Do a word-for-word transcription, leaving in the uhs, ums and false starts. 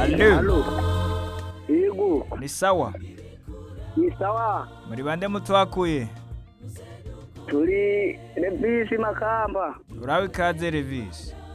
Allo. Allo. Yego. Ni sawa. Ni sawa. Muri bande mutwakuye? Turi Revisi Makamba. Urawe ikaze Revisi.